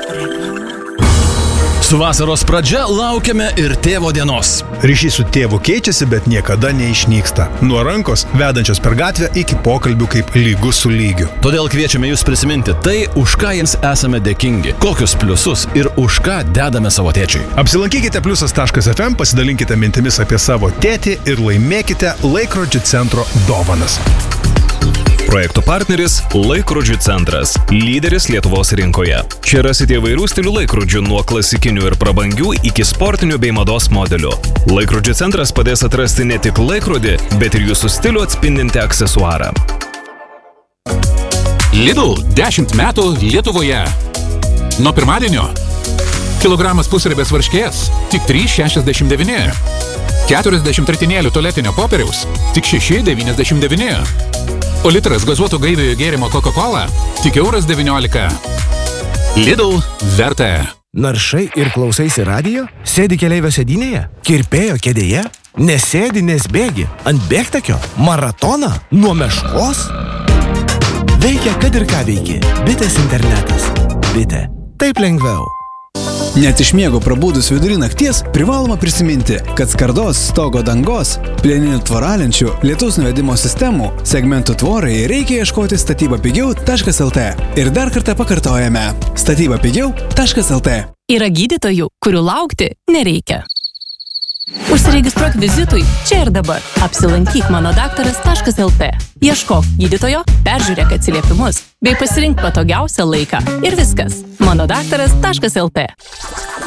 Su vasaros pradžia laukiame ir tėvo dienos. Ryšys su tėvu keičiasi, bet niekada neišnyksta. Nuo rankos, vedančios per gatvę, iki pokalbių kaip lygus su lygiu. Todėl kviečiame jūs prisiminti tai, už ką jiems esame dėkingi, kokius pliusus ir už ką dedame savo tėčiui. Apsilankykite pliusas.fm, pasidalinkite mintimis apie savo tėtį ir laimėkite Laikrodžių centro dovanas. Projektų partneris Laikrodžių centras, lyderis Lietuvos rinkoje. Čia rasite įvairių stilių laikrodžių nuo klasikinių ir prabangių iki sportinių bei mados modelių. Laikrodžių centras padės atrasti ne tik laikrodį, bet ir jūsų stilių atspindintį aksesuarą. Lidl 10 metų Lietuvoje. Nuo pirmadienio kilogramas pusriebės varškės tik 3,69. 40 ritinėlių tualetinio popieriaus tik 6,99. O litras gazuoto gaiviojo gėrimo Coca-Cola tik €19. Lidl verta. Naršai ir klausaisi radijo? Sėdi keleivio sėdynėje? Kirpėjo kėdėje? Nesėdi, nes bėgi? Ant bėgtakio? Maratoną? Nuo meškos? Veikia, kad ir ką veiki. Bitės internetas. Bitė. Taip lengviau. Net iš miego prabudus vidury nakties privaloma prisiminti, kad skardos, stogo dangos, plieninių tvораlenčių, lietaus nuvedimo sistemų, segmentų tvorai reikia ieškoti statybapigiau.lt. Ir dar kartą pakartojame. statybapigiau.lt. Yra gydytojų, kurių laukti nereikia. Užsiregistruok vizitui čia ir dabar. Apsilankyk manodaktaras.lt. Ieškok gydytojo, peržiūrėk atsiliepimus, bei pasirink patogiausią laiką. Ir viskas. manodaktaras.lt.